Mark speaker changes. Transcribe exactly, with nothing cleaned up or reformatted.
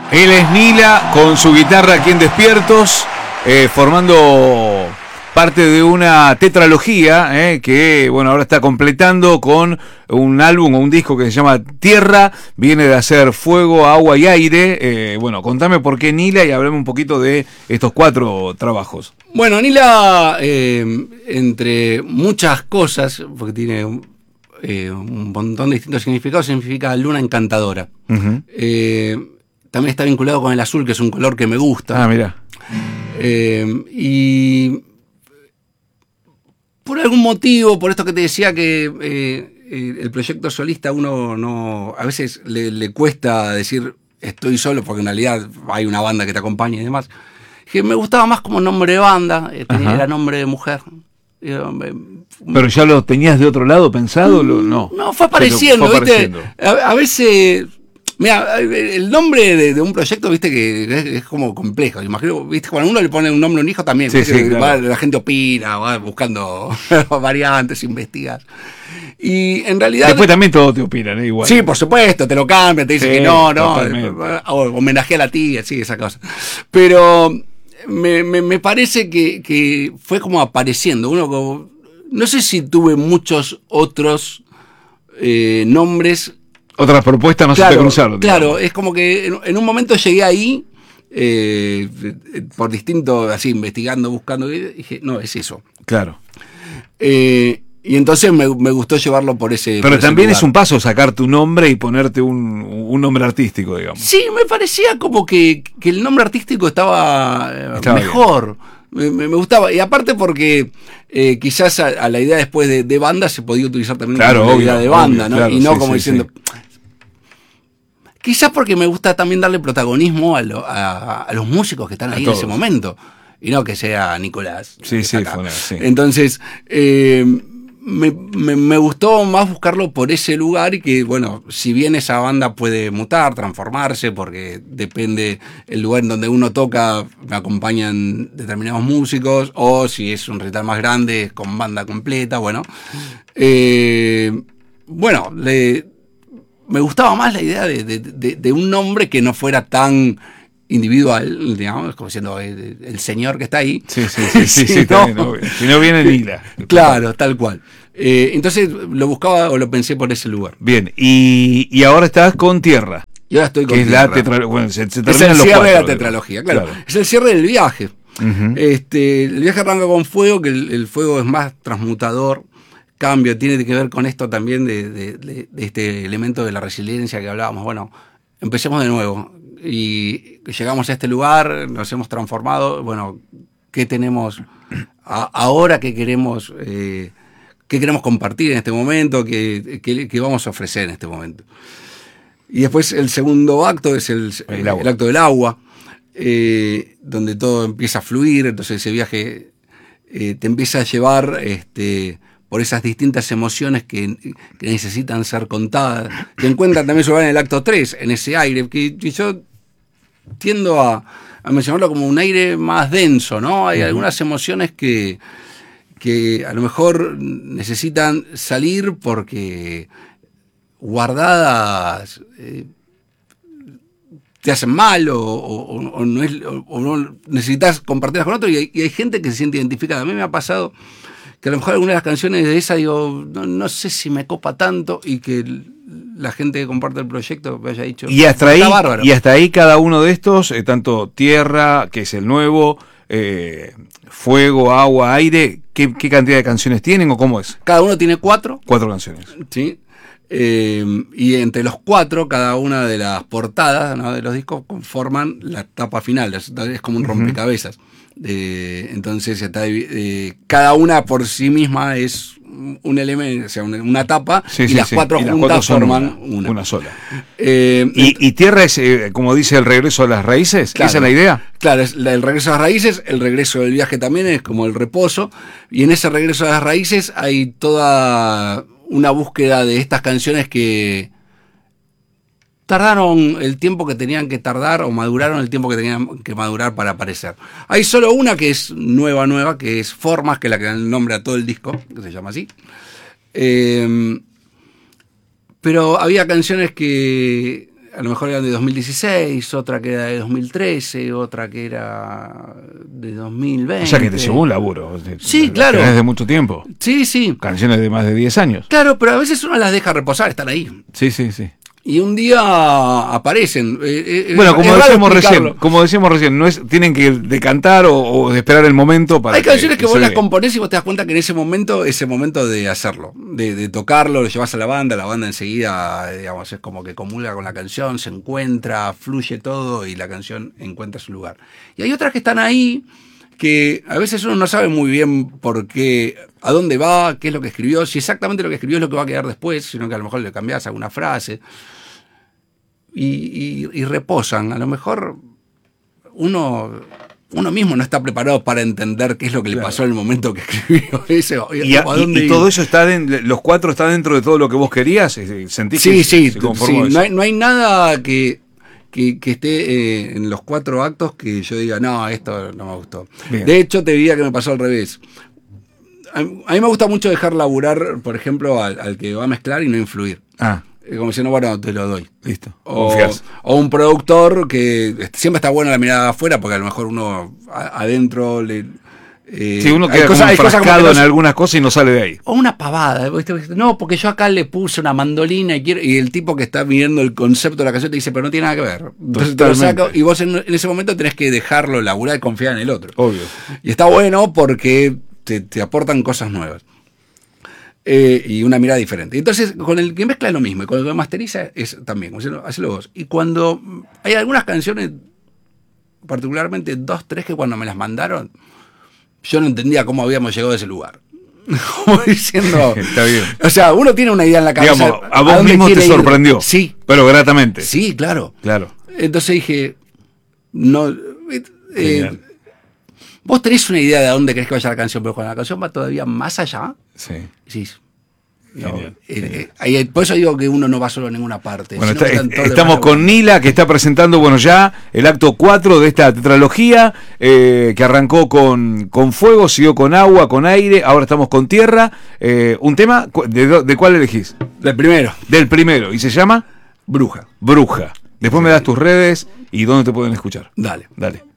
Speaker 1: Él es Nila con su guitarra aquí en Despiertos, eh, formando parte de una tetralogía eh, que bueno ahora está completando con un álbum o un disco que se llama Tierra. Viene de hacer Fuego, Agua y Aire. Eh, bueno, contame por qué Nila y hablame un poquito de estos cuatro trabajos.
Speaker 2: Bueno, Nila, eh, entre muchas cosas, porque tiene eh, un montón de distintos significados, significa luna encantadora. Uh-huh. Eh, también está vinculado con el azul, que es un color que me gusta.
Speaker 1: Ah, mira.
Speaker 2: Eh, y por algún motivo, por esto que te decía que eh, el proyecto solista uno no a veces le, le cuesta decir estoy solo, porque en realidad hay una banda que te acompaña y demás, que me gustaba más como nombre de banda, eh, era nombre de mujer.
Speaker 1: ¿Pero ya lo tenías de otro lado pensado? No,
Speaker 2: no fue apareciendo, fue apareciendo. ¿Viste? A, a veces... Mira, el nombre de, de un proyecto, viste, que es, es como complejo. Imagino, viste, cuando uno le pone un nombre a un hijo también,
Speaker 1: sí, sí, claro.
Speaker 2: va, la gente opina, va buscando variantes, investigas. Y en realidad...
Speaker 1: Después también todos te opinan, ¿eh? Igual.
Speaker 2: Sí, por supuesto, te lo cambian, te dicen sí, que no, no, o, homenaje a la tía, sí, esa cosa. Pero me, me, me parece que, que fue como apareciendo. Uno como, no sé si tuve muchos otros eh, nombres.
Speaker 1: Otras propuestas no claro, se te cruzaron.
Speaker 2: Claro, digamos. Es como que en, en un momento llegué ahí, eh, por distinto, así, investigando, buscando, y dije, no, es eso.
Speaker 1: Claro.
Speaker 2: Eh, y entonces me, me gustó llevarlo por ese
Speaker 1: Pero
Speaker 2: por
Speaker 1: también
Speaker 2: ese
Speaker 1: es un paso sacar tu nombre y ponerte un, un nombre artístico, digamos.
Speaker 2: Sí, me parecía como que, que el nombre artístico estaba, estaba mejor. Me, me, me gustaba. Y aparte porque eh, quizás a, a la idea después de, de banda se podía utilizar también
Speaker 1: claro,
Speaker 2: como
Speaker 1: obvio,
Speaker 2: idea de banda,
Speaker 1: obvio,
Speaker 2: ¿no?
Speaker 1: Claro,
Speaker 2: y no
Speaker 1: sí,
Speaker 2: como
Speaker 1: sí,
Speaker 2: diciendo... Sí. Quizás porque me gusta también darle protagonismo a, lo, a, a los músicos que están ahí en ese momento. Y no que sea Nicolás.
Speaker 1: Sí, sí, fue, sí.
Speaker 2: Entonces, eh, me, me, me gustó más buscarlo por ese lugar y que, bueno, si bien esa banda puede mutar, transformarse, porque depende el lugar en donde uno toca, me acompañan determinados músicos, o si es un recital más grande, con banda completa, bueno. Eh, bueno, le... me gustaba más la idea de, de, de, de un nombre que no fuera tan individual, digamos, como siendo el, el señor que está ahí.
Speaker 1: Sí, sí, sí, sí,
Speaker 2: si,
Speaker 1: sí
Speaker 2: no,
Speaker 1: también, no, si no viene Nila.
Speaker 2: Claro, tal cual. Eh, entonces lo buscaba o lo pensé por ese lugar.
Speaker 1: Bien, y, y ahora estás con Tierra.
Speaker 2: Y ahora estoy con
Speaker 1: que
Speaker 2: Tierra.
Speaker 1: Es la tetra, bueno, se, se
Speaker 2: es el
Speaker 1: los
Speaker 2: cierre
Speaker 1: cuatro,
Speaker 2: de la tetralogía, claro. claro. Es el cierre del viaje. Uh-huh. Este, el viaje arranca con fuego, que el, el fuego es más transmutador. Cambio, tiene que ver con esto también de, de, de, de este elemento de la resiliencia que hablábamos. Bueno, empecemos de nuevo y llegamos a este lugar, nos hemos transformado. Bueno, ¿qué tenemos a, ahora que queremos, eh, qué queremos compartir en este momento? ¿Qué, qué, qué vamos a ofrecer en este momento? Y después el segundo acto es el, el, el acto del agua, eh, donde todo empieza a fluir. Entonces ese viaje eh, te empieza a llevar... este por esas distintas emociones que, que necesitan ser contadas, que encuentran también su lugar en el acto tres, en ese aire, que, que yo tiendo a, a mencionarlo como un aire más denso, ¿no? Hay uh-huh. algunas emociones que, que a lo mejor necesitan salir porque guardadas eh, te hacen mal o, o, o, no es, o, o no necesitas compartirlas con otros y hay, y hay gente que se siente identificada. A mí me ha pasado que a lo mejor algunas de las canciones de esa digo, no, no sé si me copa tanto y que la gente que comparte el proyecto me haya dicho,
Speaker 1: y hasta ahí y hasta ahí cada uno de estos, eh, tanto Tierra, que es el nuevo, eh, Fuego, Agua, Aire, ¿qué, ¿qué cantidad de canciones tienen o cómo es?
Speaker 2: Cada uno tiene cuatro.
Speaker 1: Cuatro canciones.
Speaker 2: Sí. Eh, y entre los cuatro, cada una de las portadas, ¿no?, de los discos conforman la etapa final, es, es como un rompecabezas. Uh-huh. Eh, entonces está, eh, cada una por sí misma es un elemento, o sea, una, una etapa,
Speaker 1: sí,
Speaker 2: y
Speaker 1: sí,
Speaker 2: las
Speaker 1: sí.
Speaker 2: cuatro
Speaker 1: y
Speaker 2: juntas
Speaker 1: las cuatro
Speaker 2: forman
Speaker 1: una,
Speaker 2: una.
Speaker 1: una sola.
Speaker 2: Eh,
Speaker 1: y, y Tierra es, eh, como dice, el regreso a las raíces,
Speaker 2: claro,
Speaker 1: ¿esa es la idea?
Speaker 2: Claro, es la, el regreso a las raíces, el regreso del viaje también es como el reposo, y en ese regreso a las raíces hay toda una búsqueda de estas canciones que tardaron el tiempo que tenían que tardar o maduraron el tiempo que tenían que madurar para aparecer. Hay solo una que es nueva, nueva, que es Formas, que es la que da el nombre a todo el disco, que se llama así. Eh, pero había canciones que a lo mejor eran de dos mil dieciséis, otra que era de dos mil trece, otra que era de dos mil veinte.
Speaker 1: O sea que te llevó un laburo.
Speaker 2: Sí, claro.
Speaker 1: Desde mucho tiempo.
Speaker 2: Sí, sí.
Speaker 1: Canciones de más de diez años.
Speaker 2: Claro, pero a veces uno las deja reposar, están ahí.
Speaker 1: Sí, sí, sí.
Speaker 2: Y un día aparecen. Eh,
Speaker 1: bueno,
Speaker 2: es,
Speaker 1: como
Speaker 2: es
Speaker 1: decíamos recién, como decíamos recién, no es, tienen que decantar o, o de esperar el momento para.
Speaker 2: Hay
Speaker 1: que,
Speaker 2: canciones que,
Speaker 1: que
Speaker 2: vos las
Speaker 1: ve.
Speaker 2: componés y vos te das cuenta que en ese momento es el momento de hacerlo, de, de tocarlo, lo llevas a la banda, la banda enseguida, digamos, es como que comulga con la canción, se encuentra, fluye todo y la canción encuentra su lugar. Y hay otras que están ahí que a veces uno no sabe muy bien por qué, a dónde va, qué es lo que escribió, si exactamente lo que escribió es lo que va a quedar después, sino que a lo mejor le cambiás alguna frase. Y, y, y reposan. A lo mejor uno, uno mismo no está preparado para entender qué es lo que le pasó en el momento que escribió eso.
Speaker 1: Y, a, y, y todo eso está en, los cuatro está dentro de todo lo que vos querías. ¿Sentís
Speaker 2: sí,
Speaker 1: que
Speaker 2: sí,
Speaker 1: se
Speaker 2: conformó sí. No hay, no hay nada que, que, que esté eh, en los cuatro actos que yo diga, no, esto no me gustó. Bien. De hecho, te diría que me pasó al revés. A, a mí me gusta mucho dejar laburar, por ejemplo, al, al que va a mezclar y no influir.
Speaker 1: Ah.
Speaker 2: Como diciendo, bueno, te lo doy.
Speaker 1: Listo.
Speaker 2: O, o un productor que siempre está bueno la mirada afuera, porque a lo mejor uno a, adentro le.
Speaker 1: Eh, sí, uno queda cosas, como enfrascado como no, en algunas cosas y no sale de ahí.
Speaker 2: O una pavada. No, porque yo acá le puse una mandolina y quiero, y el tipo que está midiendo el concepto de la canción te dice, pero no tiene nada que ver. Entonces te lo saco, y vos en, en ese momento tenés que dejarlo laburar y confiar en el otro.
Speaker 1: Obvio.
Speaker 2: Y está bueno porque te, te aportan cosas nuevas. Eh, y una mirada diferente. Entonces, con el que mezcla es lo mismo, y con el que masteriza es también, hacelo vos. Y cuando hay algunas canciones, particularmente dos, tres, que cuando me las mandaron, yo no entendía cómo habíamos llegado a ese lugar. Como diciendo.
Speaker 1: Está bien.
Speaker 2: O sea, uno tiene una idea en la cabeza.
Speaker 1: Digamos, a vos a mismo te sorprendió.
Speaker 2: Ir. Sí.
Speaker 1: Pero gratamente.
Speaker 2: Sí, claro.
Speaker 1: Claro.
Speaker 2: Entonces dije, no. Eh, vos tenés una idea de a dónde querés que vaya la canción, pero cuando la canción va todavía más allá,
Speaker 1: sí.
Speaker 2: Sí. No, eh, eh, por eso digo que uno no va solo a ninguna parte.
Speaker 1: Bueno, está, estamos con Nila, que está presentando, bueno, ya el acto cuatro de esta tetralogía, eh, que arrancó con, con fuego, siguió con agua, con aire, ahora estamos con tierra. Eh, ¿Un tema? ¿De, ¿De cuál elegís?
Speaker 2: Del primero.
Speaker 1: Del primero. ¿Y se llama?
Speaker 2: Bruja.
Speaker 1: Bruja. Después sí. Me das tus redes y dónde te pueden escuchar.
Speaker 2: Dale.
Speaker 1: Dale.